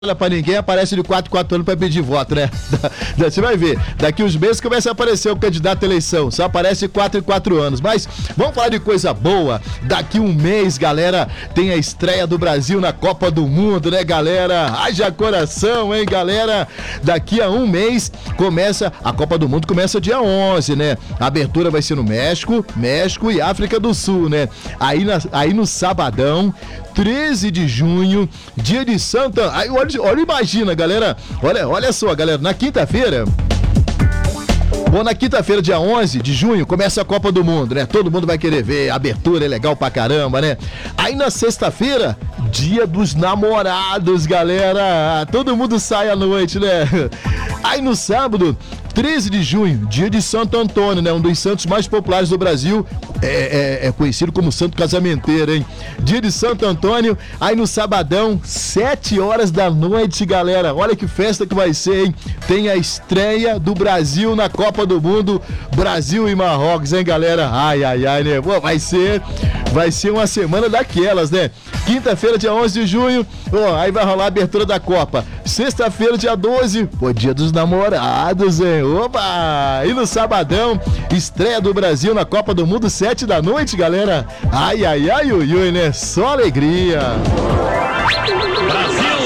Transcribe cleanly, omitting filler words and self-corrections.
Olha pra ninguém, aparece de 4 anos pra pedir voto, né? Você vai ver, daqui uns meses começa a aparecer o candidato à eleição, só aparece 4 anos. Mas vamos falar de coisa boa. Daqui um mês, galera, tem a estreia do Brasil na Copa do Mundo, né, galera? Haja coração, hein, galera? Daqui a um mês começa, a Copa do Mundo começa dia 11, né? A abertura vai ser no México e África do Sul, né? Aí no sabadão, 13 de junho, dia de Santa... Aí, olha, imagina, galera. Olha só, galera. Na quinta-feira... Bom, na quinta-feira, dia 11 de junho, começa a Copa do Mundo, né? Todo mundo vai querer ver, a abertura é legal pra caramba, né? Aí na sexta-feira, dia dos namorados, galera. Todo mundo sai à noite, né? Aí no sábado, 13 de junho, dia de Santo Antônio, né? Um dos santos mais populares do Brasil. É conhecido como Santo Casamenteiro, hein? Dia de Santo Antônio. Aí no sabadão, 7 horas da noite, galera. Olha que festa que vai ser, hein? Tem a estreia do Brasil na Copa do Mundo. Brasil e Marrocos, hein, galera? Ai, né? Pô, vai ser uma semana daquelas, né? Quinta-feira, dia 11 de junho, aí vai rolar a abertura da Copa. Sexta-feira, dia 12, dia dos namorados, hein? Opa! E no sabadão, estreia do Brasil na Copa do Mundo, 7 da noite, galera. Ai, ui, né? Só alegria. Brasil!